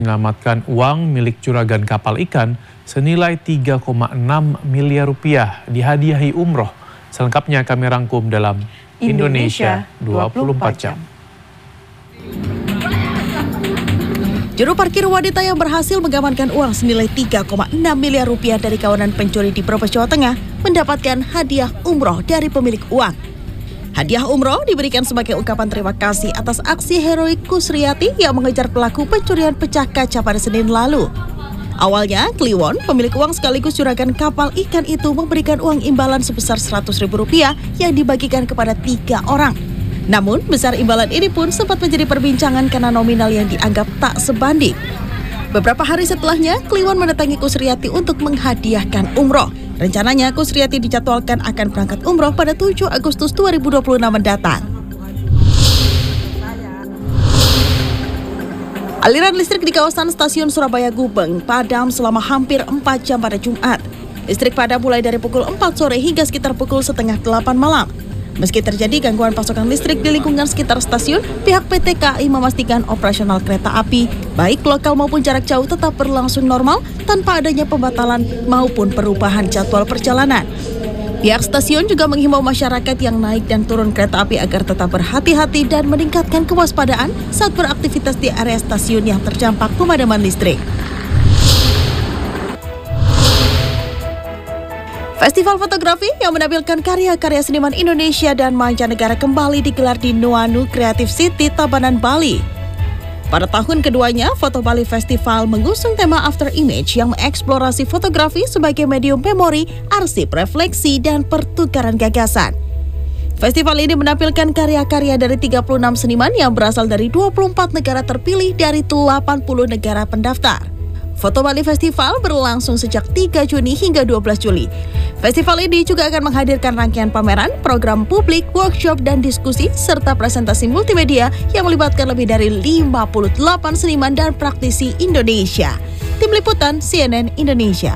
menyelamatkan uang milik juragan kapal ikan senilai 3,6 miliar rupiah dihadiahi umroh. Selengkapnya kami rangkum dalam Indonesia 24 Jam. Juru parkir wanita yang berhasil mengamankan uang senilai 3,6 miliar rupiah dari kawanan pencuri di Brebes, Jawa Tengah mendapatkan hadiah umroh dari pemilik uang. Hadiah umroh diberikan sebagai ungkapan terima kasih atas aksi heroik Kusriyati yang mengejar pelaku pencurian pecah kaca pada Senin lalu. Awalnya, Kliwon, pemilik uang sekaligus juragan kapal ikan itu memberikan uang imbalan sebesar Rp100.000 yang dibagikan kepada 3 orang. Namun, besar imbalan ini pun sempat menjadi perbincangan karena nominal yang dianggap tak sebanding. Beberapa hari setelahnya, Kliwon mendatangi Kusriyati untuk menghadiahkan umroh. Rencananya, Kusriyati dijadwalkan akan berangkat umroh pada 7 Agustus 2026 mendatang. Aliran listrik di kawasan stasiun Surabaya Gubeng padam selama hampir 4 jam pada Jumat. Listrik padam mulai dari pukul 4 sore hingga sekitar pukul setengah 8 malam. Meski terjadi gangguan pasokan listrik di lingkungan sekitar stasiun, pihak PT KAI memastikan operasional kereta api, baik lokal maupun jarak jauh tetap berlangsung normal tanpa adanya pembatalan maupun perubahan jadwal perjalanan. Pihak stasiun juga menghimbau masyarakat yang naik dan turun kereta api agar tetap berhati-hati dan meningkatkan kewaspadaan saat beraktivitas di area stasiun yang terdampak pemadaman listrik. Festival fotografi yang menampilkan karya-karya seniman Indonesia dan mancanegara kembali digelar di Nuanu Creative City, Tabanan, Bali. Pada tahun keduanya, Foto Bali Festival mengusung tema After Image yang mengeksplorasi fotografi sebagai medium memori, arsip, refleksi, dan pertukaran gagasan. Festival ini menampilkan karya-karya dari 36 seniman yang berasal dari 24 negara terpilih dari 80 negara pendaftar. Foto Bali Festival berlangsung sejak 3 Juni hingga 12 Juli. Festival ini juga akan menghadirkan rangkaian pameran, program publik, workshop, dan diskusi, serta presentasi multimedia yang melibatkan lebih dari 58 seniman dan praktisi Indonesia. Tim Liputan CNN Indonesia.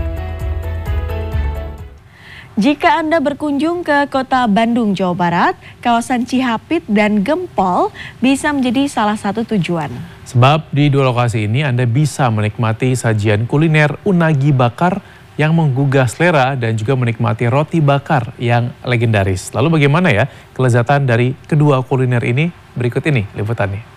Jika Anda berkunjung ke kota Bandung, Jawa Barat, kawasan Cihapit dan Gempol bisa menjadi salah satu tujuan. Sebab di dua lokasi ini Anda bisa menikmati sajian kuliner unagi bakar yang menggugah selera dan juga menikmati roti bakar yang legendaris. Lalu bagaimana ya kelezatan dari kedua kuliner ini? Berikut ini liputannya.